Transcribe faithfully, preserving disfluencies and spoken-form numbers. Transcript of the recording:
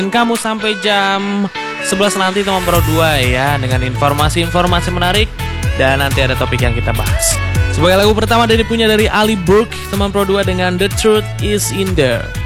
kamu sampai jam sebelas nanti teman Pro dua ya, dengan informasi-informasi menarik dan nanti ada topik yang kita bahas. Sebagai lagu pertama dari punya dari Ali Burke teman Pro dua dengan The Truth Is In There.